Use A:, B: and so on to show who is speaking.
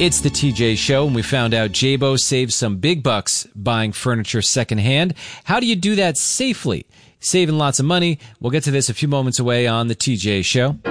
A: It's the TJ Show, and we found out Jaybo saves some big bucks buying furniture secondhand. How do you do that safely? Saving lots of money. We'll get to this a few moments away on the TJ Show.